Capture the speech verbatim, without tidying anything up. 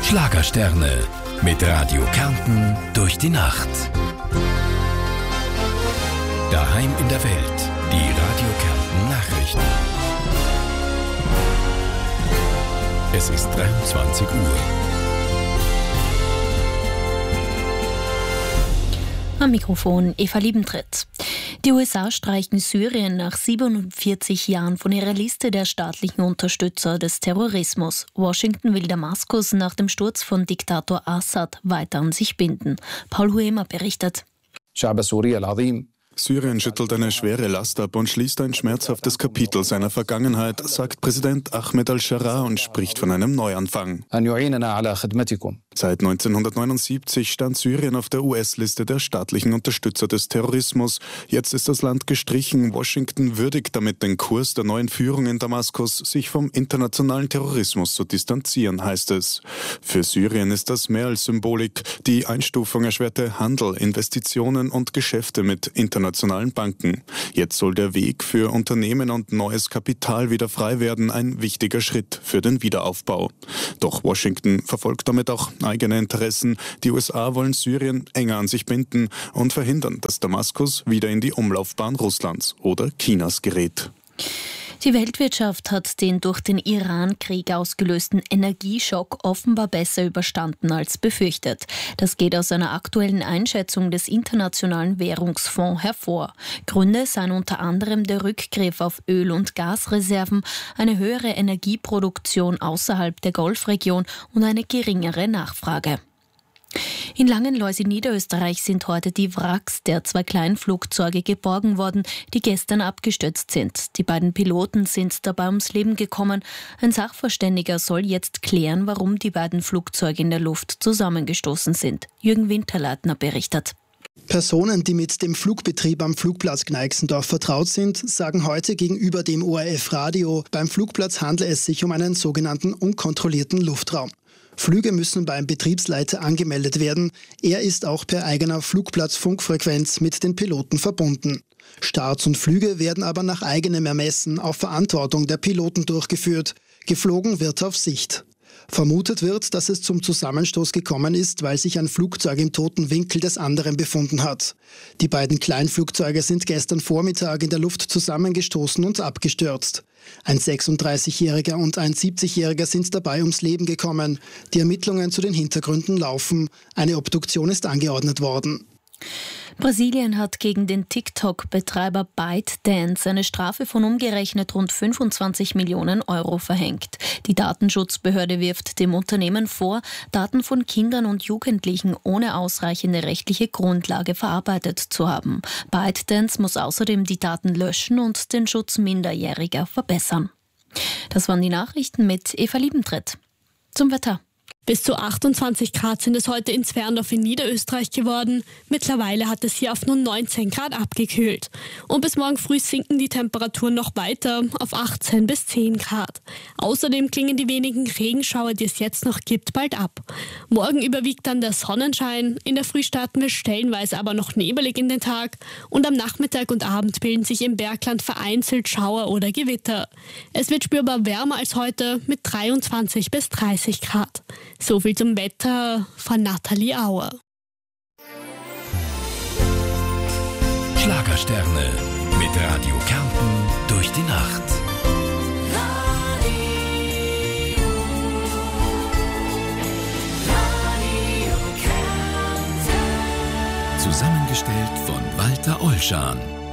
Schlagersterne mit Radio Kärnten durch die Nacht. Daheim in der Welt, die Radio Kärnten Nachrichten. Es ist dreiundzwanzig Uhr. Am Mikrofon Eva Liebentritt. Die U S A streichen Syrien nach siebenundvierzig Jahren von ihrer Liste der staatlichen Unterstützer des Terrorismus. Washington will Damaskus nach dem Sturz von Diktator Assad weiter an sich binden. Paul Huemer berichtet. Syrien schüttelt eine schwere Last ab und schließt ein schmerzhaftes Kapitel seiner Vergangenheit, sagt Präsident Ahmed al-Sharaa und spricht von einem Neuanfang. Seit neunzehnhundertneunundsiebzig stand Syrien auf der U S-Liste der staatlichen Unterstützer des Terrorismus. Jetzt ist das Land gestrichen. Washington würdigt damit den Kurs der neuen Führung in Damaskus, sich vom internationalen Terrorismus zu distanzieren, heißt es. Für Syrien ist das mehr als Symbolik. Die Einstufung erschwerte Handel, Investitionen und Geschäfte mit internationalen Banken. Jetzt soll der Weg für Unternehmen und neues Kapital wieder frei werden, ein wichtiger Schritt für den Wiederaufbau. Doch Washington verfolgt damit auch eigene Interessen. Die U S A wollen Syrien enger an sich binden und verhindern, dass Damaskus wieder in die Umlaufbahn Russlands oder Chinas gerät. Die Weltwirtschaft hat den durch den Iran-Krieg ausgelösten Energieschock offenbar besser überstanden als befürchtet. Das geht aus einer aktuellen Einschätzung des Internationalen Währungsfonds hervor. Gründe seien unter anderem der Rückgriff auf Öl- und Gasreserven, eine höhere Energieproduktion außerhalb der Golfregion und eine geringere Nachfrage. In Langenlois in Niederösterreich sind heute die Wracks der zwei Kleinflugzeuge geborgen worden, die gestern abgestürzt sind. Die beiden Piloten sind dabei ums Leben gekommen. Ein Sachverständiger soll jetzt klären, warum die beiden Flugzeuge in der Luft zusammengestoßen sind. Jürgen Winterleitner berichtet. Personen, die mit dem Flugbetrieb am Flugplatz Gneixendorf vertraut sind, sagen heute gegenüber dem O R F-Radio, beim Flugplatz handle es sich um einen sogenannten unkontrollierten Luftraum. Flüge müssen beim Betriebsleiter angemeldet werden. Er ist auch per eigener Flugplatzfunkfrequenz mit den Piloten verbunden. Starts und Flüge werden aber nach eigenem Ermessen auf Verantwortung der Piloten durchgeführt. Geflogen wird auf Sicht. Vermutet wird, dass es zum Zusammenstoß gekommen ist, weil sich ein Flugzeug im toten Winkel des anderen befunden hat. Die beiden Kleinflugzeuge sind gestern Vormittag in der Luft zusammengestoßen und abgestürzt. Ein sechsunddreißigjähriger und ein siebzigjähriger sind dabei ums Leben gekommen. Die Ermittlungen zu den Hintergründen laufen. Eine Obduktion ist angeordnet worden. Brasilien hat gegen den TikTok-Betreiber ByteDance eine Strafe von umgerechnet rund fünfundzwanzig Millionen Euro verhängt. Die Datenschutzbehörde wirft dem Unternehmen vor, Daten von Kindern und Jugendlichen ohne ausreichende rechtliche Grundlage verarbeitet zu haben. ByteDance muss außerdem die Daten löschen und den Schutz Minderjähriger verbessern. Das waren die Nachrichten mit Eva Liebentritt. Zum Wetter. Bis zu achtundzwanzig Grad sind es heute in Zwerndorf in Niederösterreich geworden. Mittlerweile hat es hier auf nur neunzehn Grad abgekühlt. Und bis morgen früh sinken die Temperaturen noch weiter auf achtzehn bis zehn Grad. Außerdem klingen die wenigen Regenschauer, die es jetzt noch gibt, bald ab. Morgen überwiegt dann der Sonnenschein. In der Früh starten wir stellenweise aber noch nebelig in den Tag. Und am Nachmittag und Abend bilden sich im Bergland vereinzelt Schauer oder Gewitter. Es wird spürbar wärmer als heute mit dreiundzwanzig bis dreißig Grad. So viel zum Wetter von Nathalie Auer. Schlagersterne mit Radio Kärnten durch die Nacht. Radio, Radio Kärnten. Zusammengestellt von Walter Olschan.